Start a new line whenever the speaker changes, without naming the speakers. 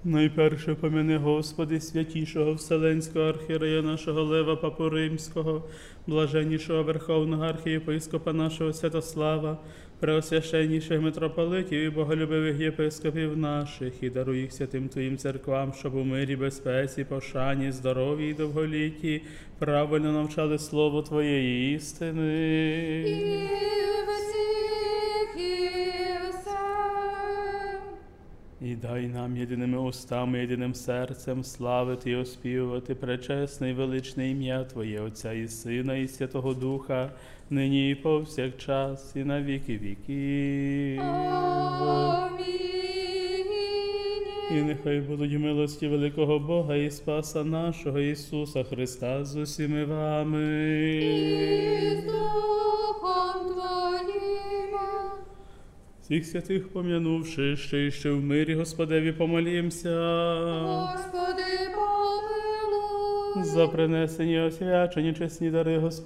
Найперше помяни, Господи, святішого Вселенського архієрея нашого Лева Папу Римського, блаженнішого Верховного архієпископа нашого Святослава, преосвященніших митрополитів і боголюбивих єпископів наших, і даруй їх святим Твоїм церквам, щоб у мирі, безпеці, пошані, здоров'ї і довголітті правильно навчали Слово Твоєї істини. І дай нам єдиними устами, єдиним серцем славити і оспівувати пречесне і величне ім'я Твоє, Отця і Сина, і Святого Духа, нині і повсякчас, і на віки віків. І нехай будуть милості великого Бога і Спаса нашого Ісуса Христа з усіми вами.
І з Духом Твоїм.
Всіх святих пом'янувши, ще в мирі Господеві помолімся.
Господи, помилуй.
За принесені освячені чесні дари Господи.